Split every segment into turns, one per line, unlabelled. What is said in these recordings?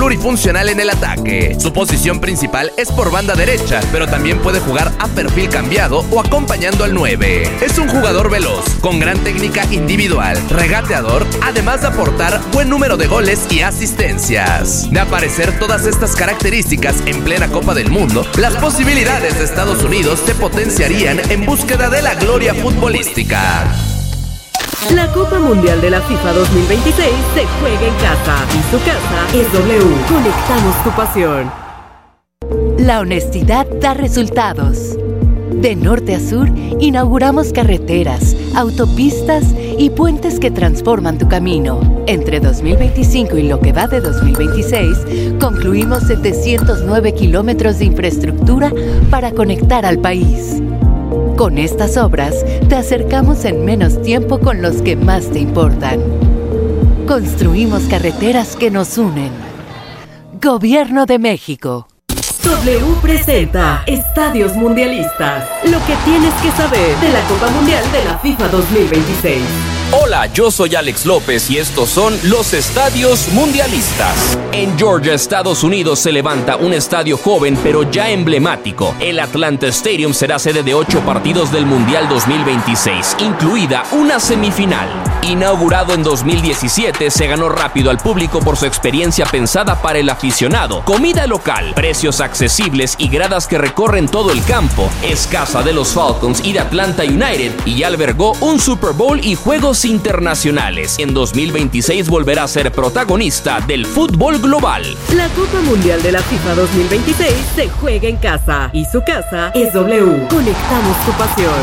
plurifuncional en el ataque. Su posición principal es por banda derecha, pero también puede jugar a perfil cambiado o acompañando al 9. Es un jugador veloz, con gran técnica individual, regateador, además de aportar buen número de goles y asistencias. De aparecer todas estas características en plena Copa del Mundo, las posibilidades de Estados Unidos se potenciarían en búsqueda de la gloria futbolística.
La Copa Mundial de la FIFA 2026 se juega en casa y su casa es W. Conectamos tu pasión.
La honestidad da resultados. De norte a sur, inauguramos carreteras, autopistas y puentes que transforman tu camino. Entre 2025 y lo que va de 2026, concluimos 709 kilómetros de infraestructura para conectar al país. Con estas obras, te acercamos en menos tiempo con los que más te importan. Construimos carreteras que nos unen. Gobierno de México.
W presenta Estadios Mundialistas. Lo que tienes que saber de la Copa Mundial de la FIFA 2026.
Hola, yo soy Alex López y estos son los Estadios Mundialistas. En Georgia, Estados Unidos, se levanta un estadio joven pero ya emblemático. El Atlanta Stadium será sede de 8 partidos del Mundial 2026, incluida una semifinal. Inaugurado en 2017, se ganó rápido al público por su experiencia pensada para el aficionado. Comida local, precios accesibles y gradas que recorren todo el campo. Es casa de los Falcons y de Atlanta United y ya albergó un Super Bowl y juegos internacionales. En 2026 volverá a ser protagonista del fútbol global.
La Copa Mundial de la FIFA 2026 se juega en casa y su casa es W. Conectamos tu pasión.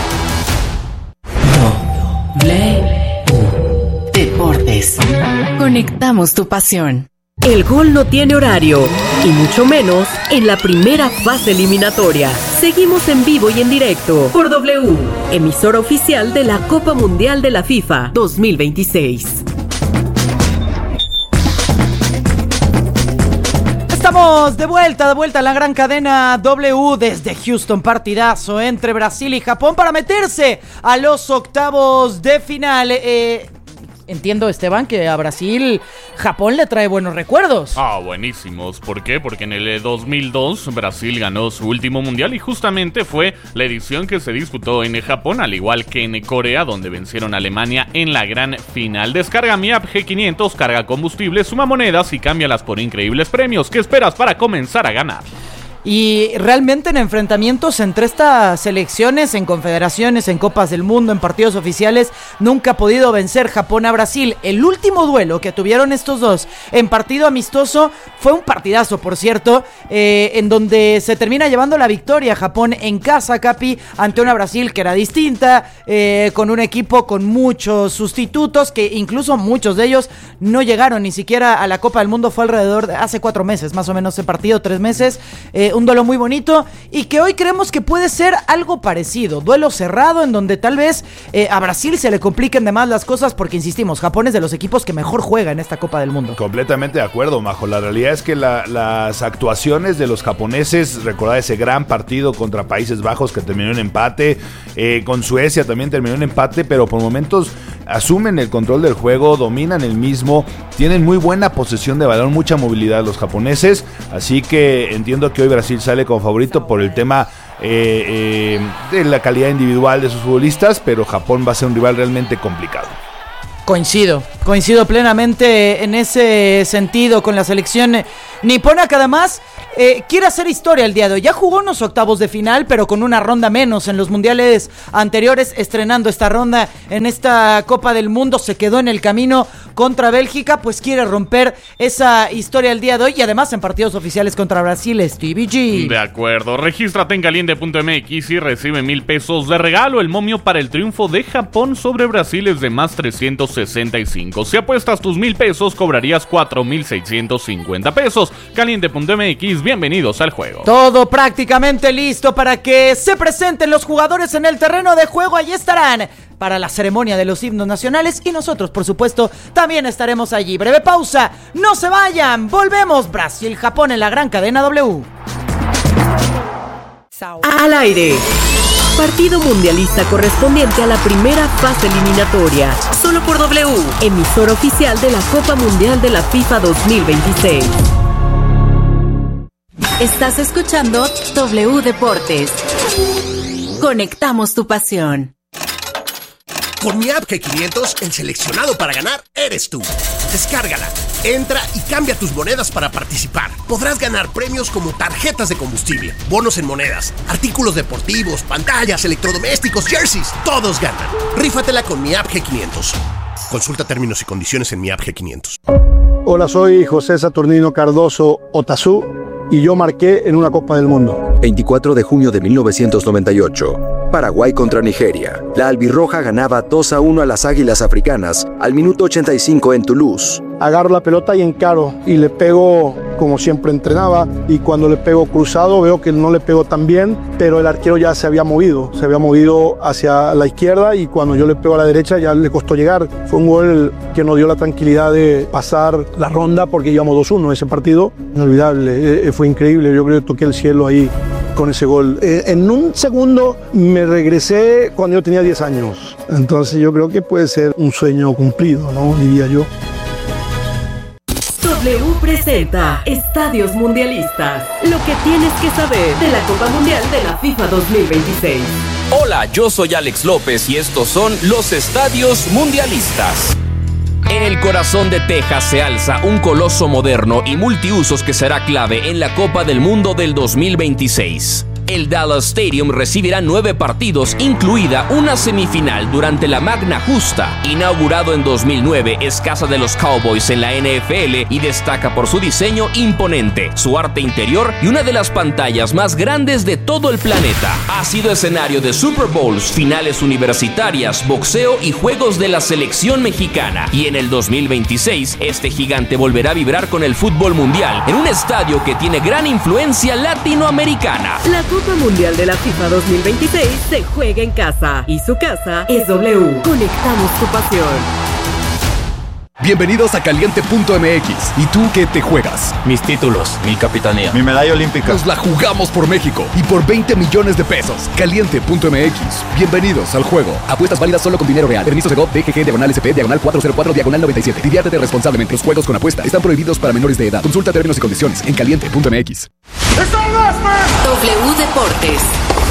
Deportes. Conectamos tu pasión.
El gol no tiene horario, y mucho menos en la primera fase eliminatoria. Seguimos en vivo y en directo por W, emisora oficial de la Copa Mundial de la FIFA 2026.
Estamos de vuelta a la gran cadena W desde Houston. Partidazo entre Brasil y Japón para meterse a los octavos de final. Entiendo, Esteban, que a Brasil, Japón le trae buenos recuerdos.
Buenísimos. ¿Por qué? Porque en el 2002 Brasil ganó su último mundial y justamente fue la edición que se disputó en Japón, al igual que en Corea, donde vencieron a Alemania en la gran final. Descarga mi app G500, carga combustible, suma monedas y cámbialas por increíbles premios. ¿Qué esperas para comenzar a ganar?
Y realmente en enfrentamientos entre estas selecciones, en confederaciones, en Copas del Mundo, en partidos oficiales, nunca ha podido vencer Japón a Brasil. El último duelo que tuvieron estos dos en partido amistoso fue un partidazo, por cierto, en donde se termina llevando la victoria Japón en casa, Capi, ante una Brasil que era distinta, con un equipo con muchos sustitutos, que incluso muchos de ellos no llegaron ni siquiera a la Copa del Mundo. Fue alrededor de hace 4 meses, más o menos ese partido, 3 meses. Un duelo muy bonito y que hoy creemos que puede ser algo parecido. Duelo cerrado en donde tal vez a Brasil se le compliquen de más las cosas porque, insistimos, Japón es de los equipos que mejor juega en esta Copa del Mundo.
Completamente de acuerdo, Majo. La realidad es que las actuaciones de los japoneses, recordad ese gran partido contra Países Bajos que terminó en empate, con Suecia también terminó en empate, pero por momentos asumen el control del juego, dominan el mismo, tienen muy buena posesión de balón, mucha movilidad los japoneses, así que entiendo que hoy Brasil sale como favorito por el tema de la calidad individual de sus futbolistas, pero Japón va a ser un rival realmente complicado.
Coincido plenamente en ese sentido con la selección nipona, que además quiere hacer historia el día de hoy. Ya jugó unos octavos de final, pero con una ronda menos en los mundiales anteriores, estrenando esta ronda en esta Copa del Mundo. Se quedó en el camino contra Bélgica, pues quiere romper esa historia el día de hoy, y además en partidos oficiales contra Brasil, Stevie G.
De acuerdo, regístrate en caliente.mx y recibe 1,000 pesos de regalo. El momio para el triunfo de Japón sobre Brasil es de más 365. Si apuestas tus 1,000 pesos, cobrarías 4,650 pesos. Caliente.mx, bienvenidos al juego.
Todo prácticamente listo para que se presenten los jugadores en el terreno de juego. Allí estarán para la ceremonia de los himnos nacionales y nosotros, por supuesto, también estaremos allí. Breve pausa, no se vayan, volvemos. Brasil-Japón en la gran cadena W.
Al aire. Partido mundialista correspondiente a la primera fase eliminatoria. Solo por W, emisora oficial de la Copa Mundial de la FIFA 2026.
Estás escuchando W Deportes. Conectamos tu pasión.
Con mi app G500, el seleccionado para ganar eres tú. Descárgala, entra y cambia tus monedas para participar. Podrás ganar premios como tarjetas de combustible, bonos en monedas, artículos deportivos, pantallas, electrodomésticos, jerseys. Todos ganan. Rífatela con mi app G500. Consulta términos y condiciones en mi app G500.
Hola, soy José Saturnino Cardoso Otazú y yo marqué en una Copa del Mundo.
24 de junio de 1998. Paraguay contra Nigeria. La albirroja ganaba 2-1 a las Águilas Africanas al minuto 85 en Toulouse.
Agarro la pelota y encaro y le pego como siempre entrenaba, y cuando le pego cruzado veo que no le pego tan bien, pero el arquero ya se había movido hacia la izquierda, y cuando yo le pego a la derecha ya le costó llegar. Fue un gol que nos dio la tranquilidad de pasar la ronda porque íbamos 2-1 ese partido. Inolvidable, fue increíble, yo creo que toqué el cielo ahí con ese gol. En un segundo me regresé cuando yo tenía 10 años, entonces yo creo que puede ser un sueño cumplido, ¿no? Diría yo.
W presenta Estadios Mundialistas. Lo que tienes que saber de la Copa Mundial de la FIFA 2026.
Hola, yo soy Alex López y estos son los Estadios Mundialistas. En el corazón de Texas se alza un coloso moderno y multiusos que será clave en la Copa del Mundo del 2026. El Dallas Stadium recibirá 9 partidos, incluida una semifinal durante la Magna Justa. Inaugurado en 2009, es casa de los Cowboys en la NFL y destaca por su diseño imponente, su arte interior y una de las pantallas más grandes de todo el planeta. Ha sido escenario de Super Bowls, finales universitarias, boxeo y juegos de la selección mexicana. Y en el 2026, este gigante volverá a vibrar con el fútbol mundial en un estadio que tiene gran influencia latinoamericana.
La Copa Mundial de la FIFA 2026 se juega en casa y su casa es W. Conectamos tu pasión.
Bienvenidos a Caliente.mx. ¿Y tú qué te juegas?
Mis títulos, mi capitanía,
mi medalla olímpica. Nos la jugamos por México y por 20 millones de pesos. Caliente.mx. Bienvenidos al juego. Apuestas válidas solo con dinero real. Permiso de GOV, DGG, /SP, /404, /97. Diviértete responsablemente. Los juegos con apuesta están prohibidos para menores de edad. Consulta términos y condiciones en Caliente.mx.
W Deportes.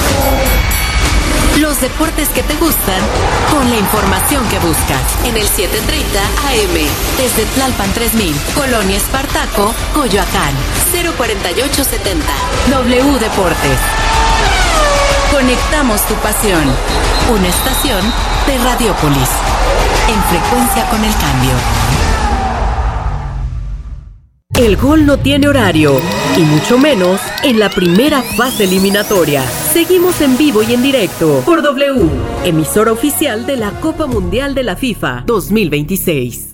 Los deportes que te gustan con la información que buscas. En el 730 AM. Desde Tlalpan 3000. Colonia Espartaco, Coyoacán. 04870. W Deportes. Conectamos tu pasión. Una estación de Radiopolis. En frecuencia con el cambio.
El gol no tiene horario, y mucho menos en la primera fase eliminatoria. Seguimos en vivo y en directo por W, emisora oficial de la Copa Mundial de la FIFA 2026.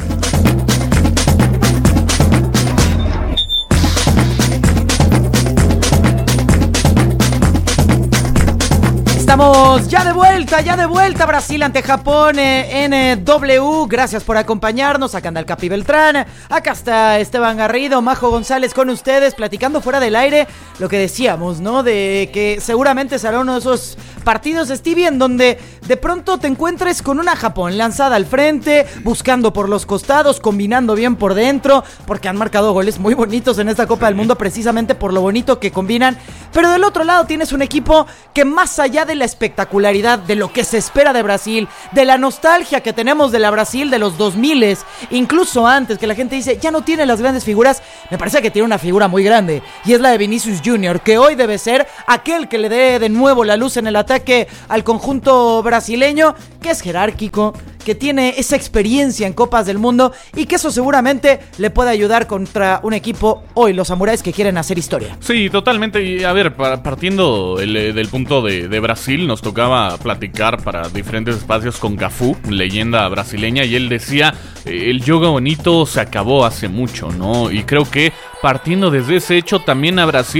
Estamos ya de vuelta Brasil ante Japón en W. Gracias por acompañarnos. Acá anda el Capi Beltrán, acá está Esteban Garrido, Majo González con ustedes, platicando fuera del aire lo que decíamos, ¿no? De que seguramente será uno de esos partidos, Stevie, en donde de pronto te encuentres con una Japón lanzada al frente, buscando por los costados, combinando bien por dentro, porque han marcado goles muy bonitos en esta Copa del Mundo precisamente por lo bonito que combinan. Pero del otro lado tienes un equipo que, más allá de la espectacularidad, de lo que se espera de Brasil, de la nostalgia que tenemos de la Brasil de los 2000, incluso antes, que la gente dice ya no tiene las grandes figuras, me parece que tiene una figura muy grande, y es la de Vinicius Junior, que hoy debe ser aquel que le dé de nuevo la luz en el ataque al conjunto brasileño, que es jerárquico, que tiene esa experiencia en Copas del Mundo, y que eso seguramente le puede ayudar contra un equipo, hoy los samuráis, que quieren hacer historia.
Sí, totalmente. Y a ver, partiendo del punto de Brasil, nos tocaba platicar para diferentes espacios con Cafú, leyenda brasileña, y él decía, el yoga bonito se acabó hace mucho, ¿no? Y creo que partiendo desde ese hecho, también a Brasil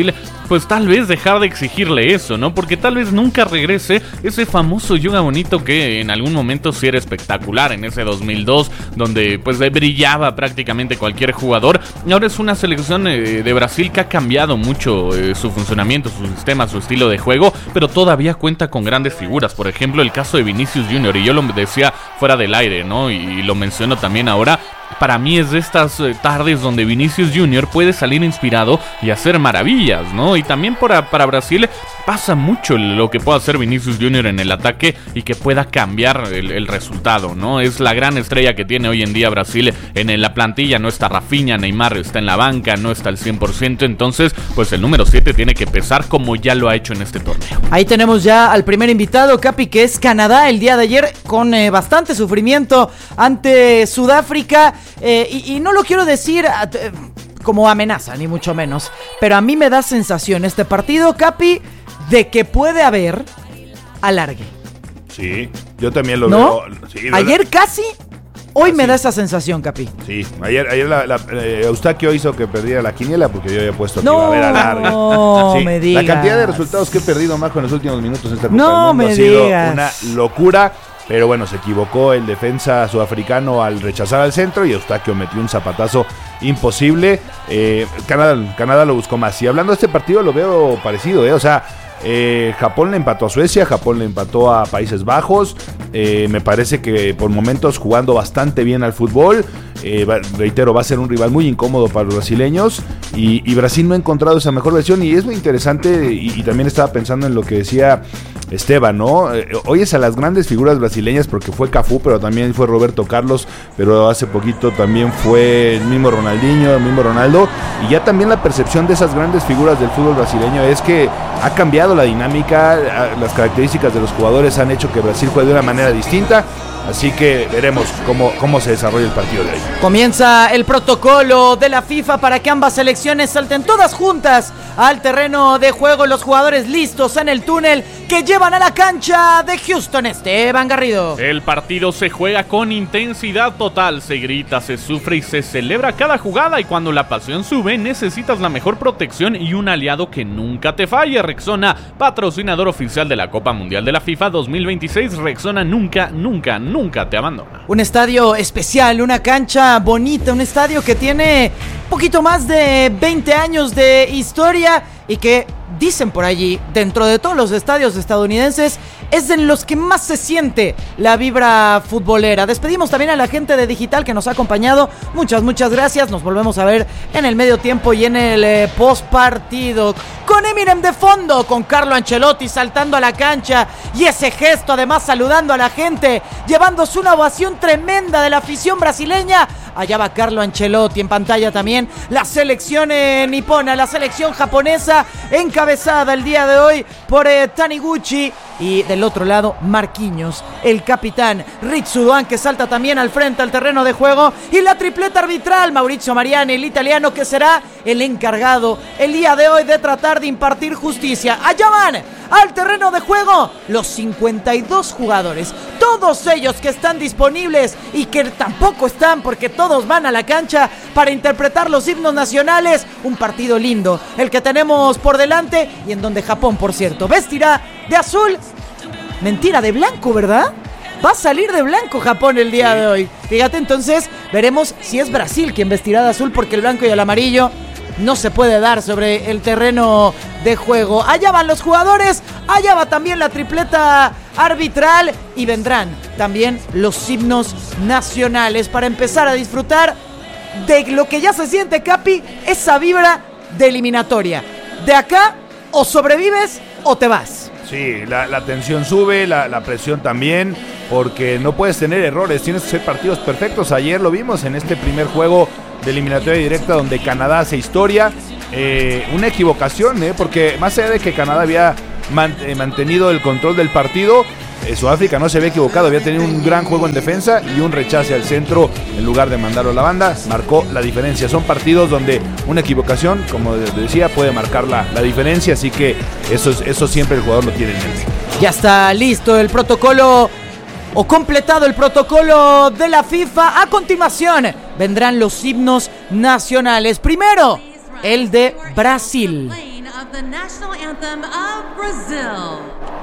pues tal vez dejar de exigirle eso, ¿no? Porque tal vez nunca regrese ese famoso Joga Bonito que en algún momento sí era espectacular en ese 2002, donde pues brillaba prácticamente cualquier jugador. Y ahora es una selección de Brasil que ha cambiado mucho su funcionamiento, su sistema, su estilo de juego, pero todavía cuenta con grandes figuras. Por ejemplo, el caso de Vinicius Junior, y yo lo decía fuera del aire, ¿no? Y lo menciono también ahora. Para mí es de estas tardes donde Vinicius Junior puede salir inspirado y hacer maravillas, ¿no? Y también para Brasil pasa mucho lo que puede hacer Vinicius Junior en el ataque y que pueda cambiar el resultado, ¿no? Es la gran estrella que tiene hoy en día Brasil en la plantilla. No está Rafinha, Neymar está en la banca, no está al 100%. Entonces, pues el número 7 tiene que pesar como ya lo ha hecho en este torneo.
Ahí tenemos ya al primer invitado, Capi, que es Canadá el día de ayer con bastante sufrimiento ante Sudáfrica. Y no lo quiero decir como amenaza, ni mucho menos, pero a mí me da sensación este partido, Capi, de que puede haber alargue.
Sí, yo también lo
¿no?
veo. Sí,
ayer casi, hoy me da esa sensación, Capi.
Sí, ayer Eustaquio hizo que perdiera la quiniela porque yo había puesto que iba a haber alargue.
No,
sí,
me digas.
La cantidad de resultados que he perdido, Majo, en los últimos minutos en esta Copa
no
del Mundo
me
ha sido
digas.
una locura. Pero bueno, se equivocó el defensa sudafricano al rechazar al centro y Eustaquio metió un zapatazo imposible. Canadá lo buscó más. Y hablando de este partido lo veo parecido, o sea, Japón le empató a Suecia, Japón le empató a Países Bajos. Me parece que por momentos jugando bastante bien al fútbol. Reitero, va a ser un rival muy incómodo para los brasileños y Brasil no ha encontrado esa mejor versión y es muy interesante y también estaba pensando en lo que decía Esteban, ¿no? Oyes a las grandes figuras brasileñas porque fue Cafú, pero también fue Roberto Carlos, pero hace poquito también fue el mismo Ronaldinho, el mismo Ronaldo, y ya también la percepción de esas grandes figuras del fútbol brasileño es que ha cambiado la dinámica, las características de los jugadores han hecho que Brasil juegue de una manera distinta. Así que veremos cómo se desarrolla el partido de hoy.
Comienza el protocolo de la FIFA para que ambas selecciones salten todas juntas al terreno de juego. Los jugadores listos en el túnel que llevan a la cancha de Houston. Esteban Garrido.
El partido se juega con intensidad total. Se grita, se sufre y se celebra cada jugada. Y cuando la pasión sube, necesitas la mejor protección y un aliado que nunca te falle. Rexona, patrocinador oficial de la Copa Mundial de la FIFA 2026. Rexona nunca te abandona.
Un estadio especial, una cancha bonita, un estadio que tiene poquito más de 20 años de historia y que dicen por allí, dentro de todos los estadios estadounidenses, es en los que más se siente la vibra futbolera. Despedimos también a la gente de Digital que nos ha acompañado. Muchas gracias. Nos volvemos a ver en el medio tiempo y en el post partido. Con Eminem de fondo, con Carlo Ancelotti saltando a la cancha y ese gesto además saludando a la gente, llevándose una ovación tremenda de la afición brasileña. Allá va Carlo Ancelotti, en pantalla también la selección nipona, la selección japonesa, encabezada el día de hoy por Taniguchi. Y del otro lado, Marquinhos, el capitán, Ritsudoan, que salta también al frente al terreno de juego. Y la tripleta arbitral, Maurizio Mariani, el italiano, que será el encargado el día de hoy de tratar de impartir justicia. Allá van al terreno de juego los 52 jugadores, todos ellos que están disponibles y que tampoco están porque todos van a la cancha para interpretar los himnos nacionales. Un partido lindo el que tenemos por delante y en donde Japón, por cierto, vestirá de azul. Mentira, de blanco, ¿verdad? Va a salir de blanco Japón el día de hoy. Fíjate, entonces veremos si es Brasil quien vestirá de azul, porque el blanco y el amarillo no se puede dar sobre el terreno de juego. Allá van los jugadores, allá va también la tripleta arbitral y vendrán también los himnos nacionales para empezar a disfrutar de lo que ya se siente, Capi, esa vibra de eliminatoria. De acá o sobrevives o te vas.
Sí, la tensión sube, la presión también, porque no puedes tener errores, tienes que ser partidos perfectos. Ayer lo vimos en este primer juego de eliminatoria directa donde Canadá hace historia. Una equivocación, porque más allá de que Canadá había mantenido el control del partido, Sudáfrica no se había equivocado, había tenido un gran juego en defensa y un rechace al centro en lugar de mandarlo a la banda, marcó la diferencia. Son partidos donde una equivocación, como decía, puede marcar la diferencia, así que eso siempre el jugador lo tiene en mente.
Ya está listo el protocolo, o completado el protocolo de la FIFA. A continuación vendrán los himnos nacionales. Primero, el de Brasil.
the national anthem of Brazil.